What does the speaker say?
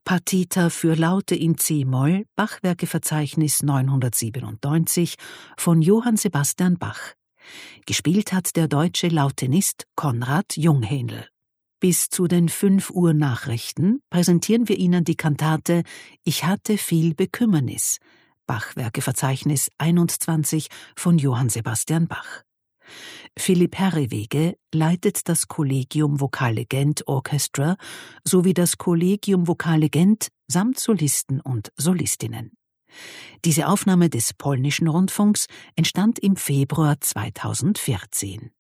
Partita für Laute in c-Moll, Bachwerkeverzeichnis 997 von Johann Sebastian Bach. Gespielt hat der deutsche Lautenist Konrad Junghänel. Bis zu den 5 Uhr Nachrichten präsentieren wir Ihnen die Kantate Ich hatte viel Bekümmernis, Bachwerkeverzeichnis 21 von Johann Sebastian Bach. Philipp Herrewege leitet das Collegium Vocale Gent Orchestra sowie das Collegium Vocale Gent samt Solisten und Solistinnen. Diese Aufnahme des polnischen Rundfunks entstand im Februar 2014.